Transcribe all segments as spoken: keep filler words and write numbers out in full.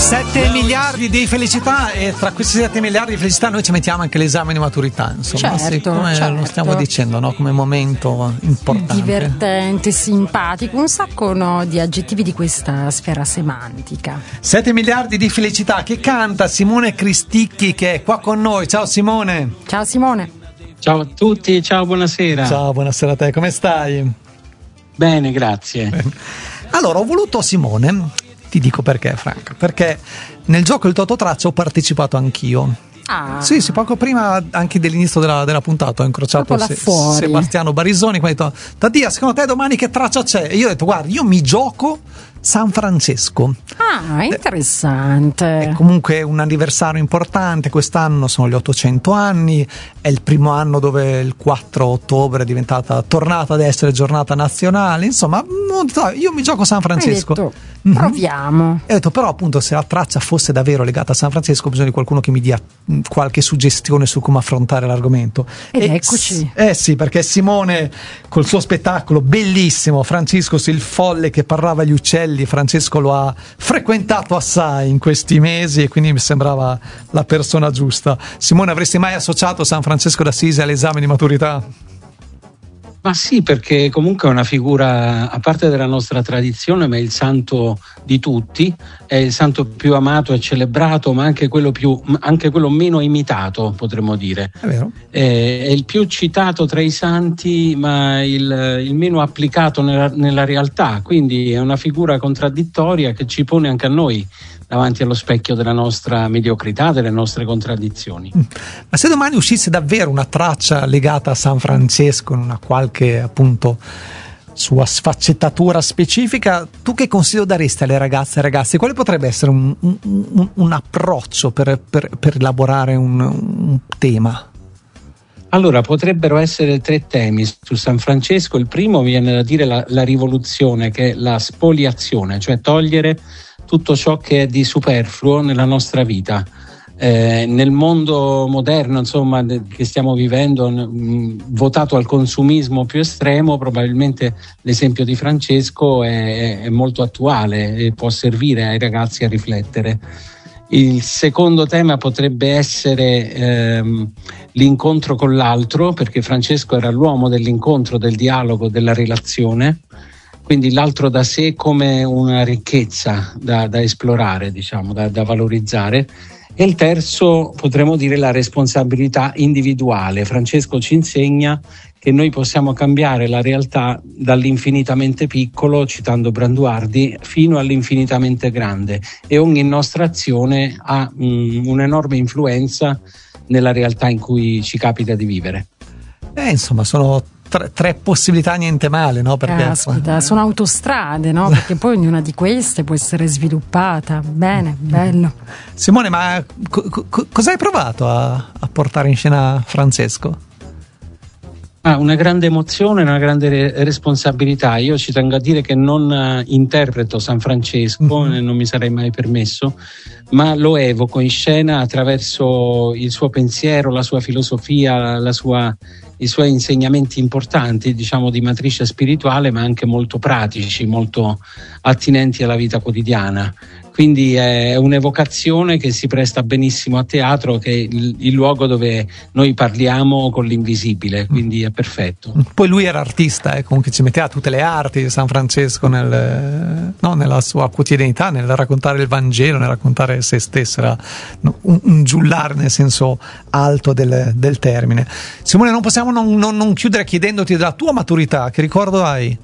sette miliardi di felicità, e tra questi sette miliardi di felicità noi ci mettiamo anche l'esame di maturità, insomma, certo, sì, come certo. lo stiamo dicendo, no? Come momento importante, divertente, simpatico, un sacco no, di aggettivi di questa sfera semantica. sette miliardi di felicità che canta Simone Cristicchi, che è qua con noi. Ciao Simone. Ciao Simone. Ciao a tutti, ciao, buonasera. Ciao, buonasera a te, come stai? Bene, grazie. Allora, ho voluto Simone, ti dico perché, Franca, perché nel gioco il Tototraccia ho partecipato anch'io. Ah. Sì, sì, poco prima anche dell'inizio della, della puntata ho incrociato Se, Sebastiano Barisoni, che mi ha detto: Taddia, secondo te domani che traccia c'è? E io ho detto: guarda, io mi gioco San Francesco. Ah, interessante. È comunque un anniversario importante, quest'anno sono gli ottocento anni, è il primo anno dove il quattro ottobre è diventata, tornata ad essere giornata nazionale, insomma, io mi gioco San Francesco. Hai detto, proviamo. Mm-hmm. E ho detto, però appunto se la traccia fosse davvero legata a San Francesco, bisogna di qualcuno che mi dia qualche suggestione su come affrontare l'argomento. Ed e eccoci. Eh sì, perché Simone col suo spettacolo bellissimo, Francescos il folle che parlava agli uccelli, Francesco lo ha frequentato assai in questi mesi e quindi mi sembrava la persona giusta. Simone, avresti mai associato San Francesco d'Assisi all'esame di maturità? Ma sì, perché comunque è una figura, a parte della nostra tradizione, ma è il santo di tutti, è il santo più amato e celebrato, ma anche quello più, anche quello meno imitato, potremmo dire. È vero. È, è il più citato tra i santi, ma il, il meno applicato nella, nella realtà, quindi è una figura contraddittoria che ci pone anche a noi davanti allo specchio della nostra mediocrità, delle nostre contraddizioni. Ma se domani uscisse davvero una traccia legata a San Francesco in una qualche appunto sua sfaccettatura specifica, tu che consiglio daresti alle ragazze e ai ragazzi? Quale potrebbe essere un, un, un approccio per, per, per elaborare un, un tema? Allora, potrebbero essere tre temi su San Francesco. Il primo viene da dire la, la rivoluzione, che è la spoliazione, cioè togliere tutto ciò che è di superfluo nella nostra vita. Eh, nel mondo moderno, insomma, che stiamo vivendo, mh, votato al consumismo più estremo, probabilmente l'esempio di Francesco è, è molto attuale e può servire ai ragazzi a riflettere. Il secondo tema potrebbe essere ehm, l'incontro con l'altro, perché Francesco era l'uomo dell'incontro, del dialogo, della relazione. Quindi l'altro da sé come una ricchezza da, da esplorare, diciamo, da, da valorizzare. E il terzo potremmo dire la responsabilità individuale. Francesco ci insegna che noi possiamo cambiare la realtà dall'infinitamente piccolo, citando Branduardi, fino all'infinitamente grande, e ogni nostra azione ha mh, un'enorme influenza nella realtà in cui ci capita di vivere. Eh, insomma, sono tre, tre possibilità, niente male, no? Perché Caspita, sono autostrade, no? Perché poi ognuna di queste può essere sviluppata. Bene, bello. Simone, ma co- co- cosa hai provato a, a portare in scena Francesco? Ah, una grande emozione, una grande re- responsabilità. Io ci tengo a dire che non uh, interpreto San Francesco, mm-hmm. non mi sarei mai permesso, ma lo evoco in scena attraverso il suo pensiero, la sua filosofia, la sua, i suoi insegnamenti importanti, diciamo di matrice spirituale, ma anche molto pratici, molto attinenti alla vita quotidiana. Quindi è un'evocazione che si presta benissimo a teatro, che è il, il luogo dove noi parliamo con l'invisibile, quindi è perfetto. Poi lui era artista, eh, comunque ci metteva tutte le arti di San Francesco nel, no, nella sua quotidianità, nel raccontare il Vangelo, nel raccontare se stesso, era no, un, un giullare nel senso alto del, del termine. Simone, non possiamo non, non, non chiudere chiedendoti della tua maturità, che ricordo hai?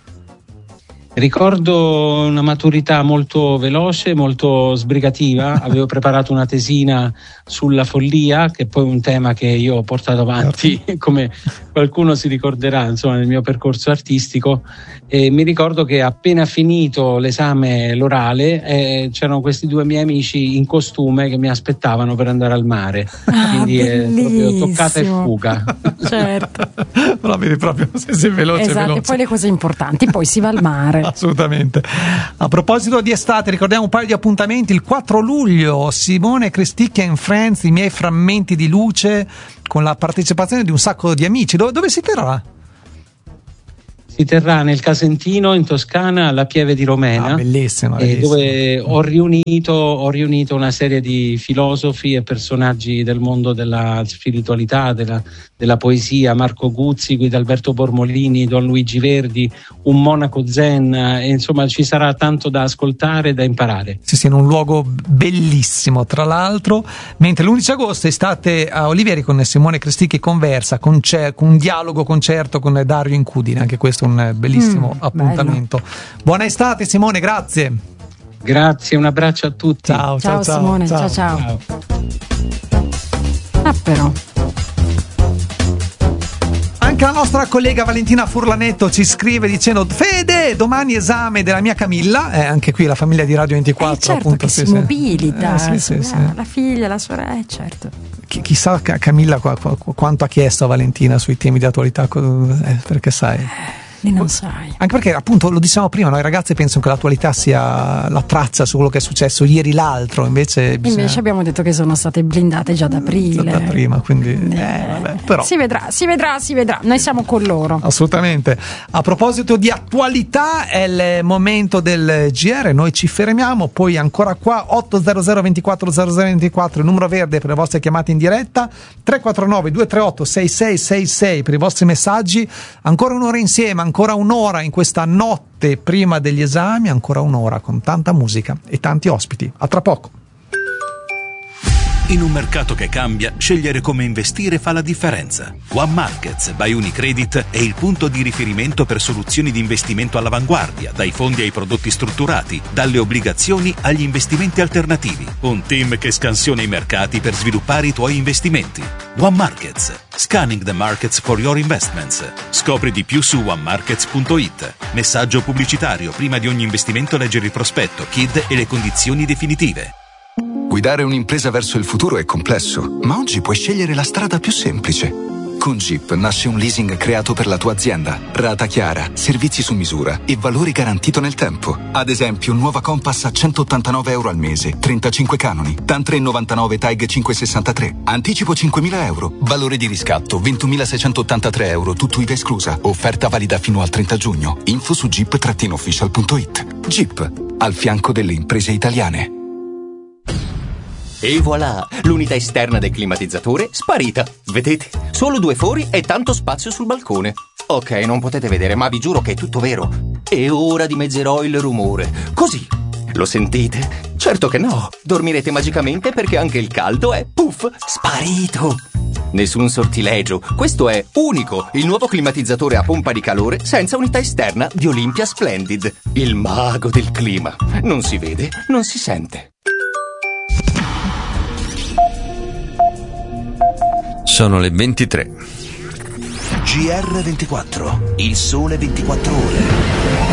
Ricordo una maturità molto veloce, molto sbrigativa. Avevo preparato una tesina sulla follia, che è poi un tema che io ho portato avanti, come qualcuno si ricorderà, insomma, nel mio percorso artistico. E mi ricordo che appena finito l'esame, l'orale, eh, c'erano questi due miei amici in costume che mi aspettavano per andare al mare. Ah, quindi è proprio toccata e fuga. Certo. La vedi proprio, se sei veloce, esatto, veloce. E poi le cose importanti, poi si va al mare. Assolutamente. A proposito di estate, ricordiamo un paio di appuntamenti. Il quattro luglio Simone Cristicchi and Friends, i miei frammenti di luce, con la partecipazione di un sacco di amici. Dove, dove si terrà? Si si terrà nel Casentino in Toscana, alla Pieve di Romena, ah, bellissimo, eh, bellissimo. dove ho riunito, ho riunito una serie di filosofi e personaggi del mondo della spiritualità, della, della poesia, Marco Guzzi, Guidalberto Bormolini, Don Luigi Verdi, un monaco zen, e insomma ci sarà tanto da ascoltare e da imparare. Sì, sì, in un luogo bellissimo tra l'altro, mentre l'undici agosto estate a Olivieri con Simone Cristicchi conversa, con, con un dialogo concerto con Dario Incudine, anche questo un bellissimo mm, appuntamento. Bello. Buona estate Simone, grazie. Grazie, un abbraccio a tutti. Ciao, ciao, ciao, ciao Simone, ciao ciao. ciao. Ah però. Anche la nostra collega Valentina Furlanetto ci scrive dicendo: Fede, domani esame della mia Camilla, eh, anche qui la famiglia di Radio ventiquattro, eh, certo, appunto, che sì, si sì. mobilita, eh, sì, sì, eh, sì. la figlia, la sorella, eh, certo. Ch- chissà Camilla qu- qu- quanto ha chiesto a Valentina sui temi di attualità, eh, perché sai. Lì non sai. Anche perché appunto lo dicevamo prima, noi ragazzi pensano che l'attualità sia la traccia su quello che è successo ieri l'altro, invece bisogna... invece abbiamo detto che sono state blindate già da aprile, da prima, quindi eh, eh, vabbè, però si vedrà, si vedrà, si vedrà, noi siamo con loro. Assolutamente. A proposito di attualità, è il momento del G R, noi ci fermiamo, poi ancora qua otto zero zero ventiquattro zero zero ventiquattro, il numero verde per le vostre chiamate in diretta, tre quattro nove due tre otto sei sei sei sei per i vostri messaggi. Ancora un'ora insieme, ancora un'ora in questa notte prima degli esami, ancora un'ora con tanta musica e tanti ospiti. A tra poco. In un mercato che cambia, scegliere come investire fa la differenza. One Markets by Unicredit è il punto di riferimento per soluzioni di investimento all'avanguardia, dai fondi ai prodotti strutturati, dalle obbligazioni agli investimenti alternativi. Un team che scansiona i mercati per sviluppare i tuoi investimenti. One Markets. Scanning the markets for your investments. Scopri di più su one markets punto it. Messaggio pubblicitario: prima di ogni investimento leggere il prospetto, K I D e le condizioni definitive. Guidare un'impresa verso il futuro è complesso, ma oggi puoi scegliere la strada più semplice. Con Jeep nasce un leasing creato per la tua azienda. Rata chiara, servizi su misura e valore garantito nel tempo. Ad esempio, nuova Compass a centottantanove euro al mese, trentacinque canoni, T A N tre virgola novantanove Tag cinquecentosessantatré. Anticipo cinquemila euro. Valore di riscatto ventumilaseicentottantatré euro, tutto I V A esclusa. Offerta valida fino al trenta giugno. Info su jeep official punto it. Jeep, al fianco delle imprese italiane. E voilà, l'unità esterna del climatizzatore sparita. Vedete? Solo due fori e tanto spazio sul balcone. Ok, non potete vedere, ma vi giuro che è tutto vero. E ora dimezzerò il rumore. Così. Lo sentite? Certo che no. Dormirete magicamente perché anche il caldo è, puff, sparito. Nessun sortilegio. Questo è unico, il nuovo climatizzatore a pompa di calore senza unità esterna di Olympia Splendid. Il mago del clima. Non si vede, non si sente. Sono le ventitré. G R ventiquattro, il sole ventiquattro ore.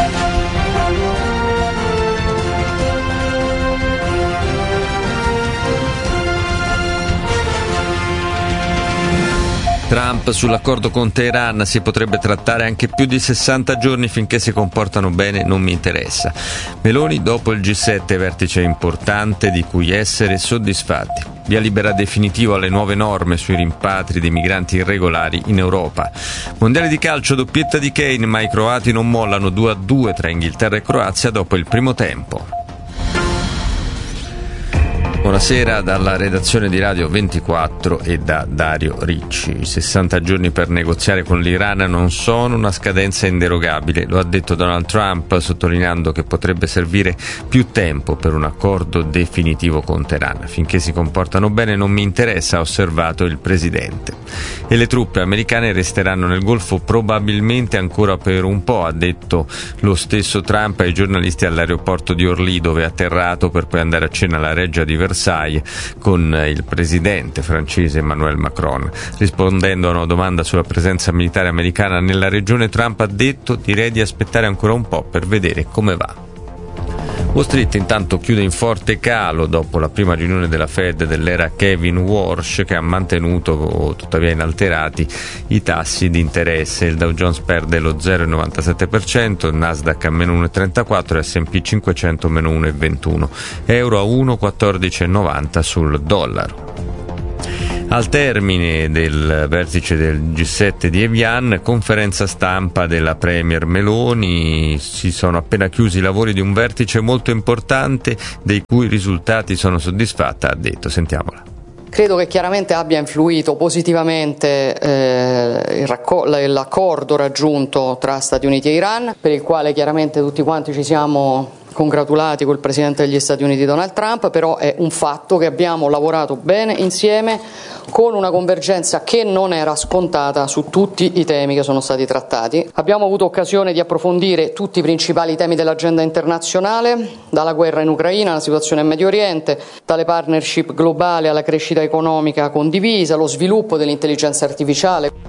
Trump sull'accordo con Teheran: si potrebbe trattare anche più di sessanta giorni, finché si comportano bene non mi interessa. Meloni dopo il G sette, vertice importante di cui essere soddisfatti. Via libera definitivo alle nuove norme sui rimpatri dei migranti irregolari in Europa. Mondiale di calcio, doppietta di Kane, ma i croati non mollano, due a due tra Inghilterra e Croazia dopo il primo tempo. Buonasera dalla redazione di Radio ventiquattro e da Dario Ricci. I sessanta giorni per negoziare con l'Iran non sono una scadenza inderogabile, lo ha detto Donald Trump, sottolineando che potrebbe servire più tempo per un accordo definitivo con Teheran. Finché si comportano bene non mi interessa, ha osservato il presidente. E le truppe americane resteranno nel Golfo probabilmente ancora per un po', ha detto lo stesso Trump ai giornalisti all'aeroporto di Orly, dove è atterrato per poi andare a cena alla Reggia di Versailles con il presidente francese Emmanuel Macron. Rispondendo a una domanda sulla presenza militare americana nella regione, Trump ha detto: direi di aspettare ancora un po' per vedere come va. Wall Street intanto chiude in forte calo dopo la prima riunione della Fed dell'era Kevin Warsh, che ha mantenuto tuttavia inalterati i tassi di interesse. Il Dow Jones perde lo zero virgola novantasette per cento, il Nasdaq a meno uno virgola trentaquattro per cento e S and P cinquecento meno uno virgola ventuno. Euro a uno virgola quattordici novanta sul dollaro. Al termine del vertice del G sette di Evian, conferenza stampa della Premier Meloni, si sono appena chiusi i lavori di un vertice molto importante dei cui risultati sono soddisfatta, ha detto. Sentiamola. Credo che chiaramente abbia influito positivamente eh, il racco- l'accordo raggiunto tra Stati Uniti e Iran, per il quale chiaramente tutti quanti ci siamo congratulati col Presidente degli Stati Uniti Donald Trump, però è un fatto che abbiamo lavorato bene insieme con una convergenza che non era scontata su tutti i temi che sono stati trattati. Abbiamo avuto occasione di approfondire tutti i principali temi dell'agenda internazionale, dalla guerra in Ucraina alla situazione in Medio Oriente, dalle partnership globali alla crescita economica condivisa, lo sviluppo dell'intelligenza artificiale.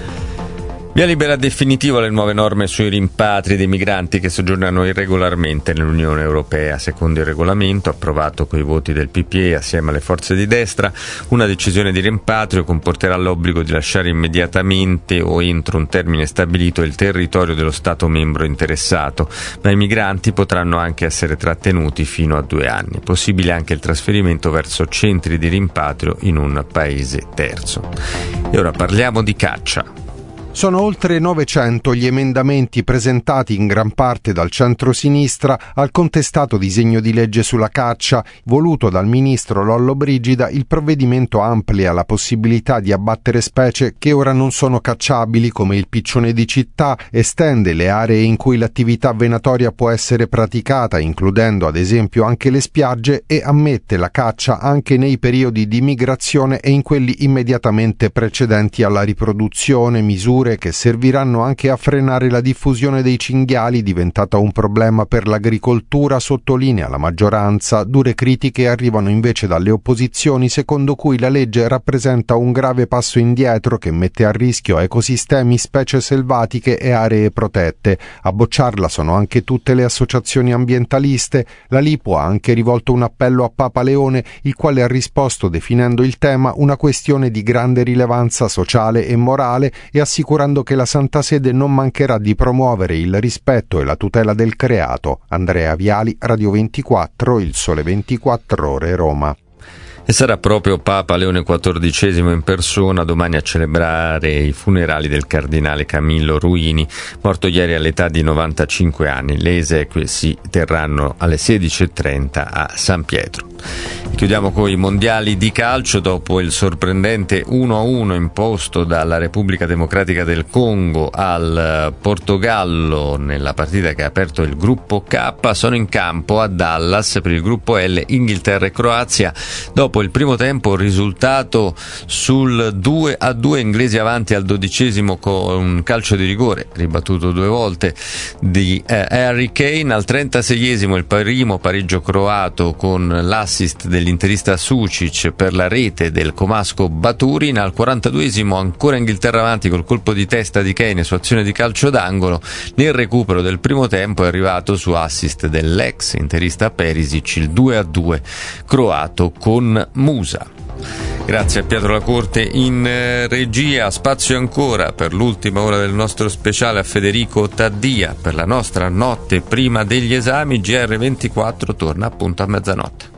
Via libera definitiva le nuove norme sui rimpatri dei migranti che soggiornano irregolarmente nell'Unione Europea. Secondo il regolamento, approvato coi voti del P P E assieme alle forze di destra, una decisione di rimpatrio comporterà l'obbligo di lasciare immediatamente o entro un termine stabilito il territorio dello Stato membro interessato, ma i migranti potranno anche essere trattenuti fino a due anni. Possibile anche il trasferimento verso centri di rimpatrio in un paese terzo. E ora parliamo di caccia. Sono oltre novecento gli emendamenti presentati in gran parte dal centro-sinistra al contestato disegno di legge sulla caccia. Voluto dal ministro Lollobrigida, il provvedimento amplia la possibilità di abbattere specie che ora non sono cacciabili, come il piccione di città, estende le aree in cui l'attività venatoria può essere praticata, includendo ad esempio anche le spiagge, e ammette la caccia anche nei periodi di migrazione e in quelli immediatamente precedenti alla riproduzione, misure che serviranno anche a frenare la diffusione dei cinghiali, diventata un problema per l'agricoltura, sottolinea la maggioranza. Dure critiche arrivano invece dalle opposizioni, secondo cui la legge rappresenta un grave passo indietro che mette a rischio ecosistemi, specie selvatiche e aree protette. A bocciarla sono anche tutte le associazioni ambientaliste. La Lipo ha anche rivolto un appello a Papa Leone, il quale ha risposto definendo il tema una questione di grande rilevanza sociale e morale e assicurando che la Santa Sede non mancherà di promuovere il rispetto e la tutela del creato. Andrea Viali, Radio ventiquattro, Il Sole ventiquattro Ore, Roma. E sarà proprio Papa Leone quattordicesimo in persona domani a celebrare i funerali del cardinale Camillo Ruini, morto ieri all'età di novantacinque anni. Le esequie si terranno alle sedici e trenta a San Pietro. E chiudiamo con i mondiali di calcio. Dopo il sorprendente uno a uno imposto dalla Repubblica Democratica del Congo al Portogallo nella partita che ha aperto il gruppo K, sono in campo a Dallas per il gruppo L Inghilterra e Croazia. Dopo il primo tempo, risultato sul due a due, inglesi avanti al dodicesimo con un calcio di rigore ribattuto due volte di eh, Harry Kane. Al trentaseiesimo il primo pareggio croato con l'assist dell'interista Sucic per la rete del comasco Baturin. Al quarantaduesimo ancora Inghilterra avanti col colpo di testa di Kane su azione di calcio d'angolo. Nel recupero del primo tempo è arrivato su assist dell'ex interista Perisic il due a due croato con Musa. Grazie a Pietro Lacorte in eh, regia. Spazio ancora per l'ultima ora del nostro speciale a Federico Taddia per la nostra notte prima degli esami. G R ventiquattro torna appunto a mezzanotte.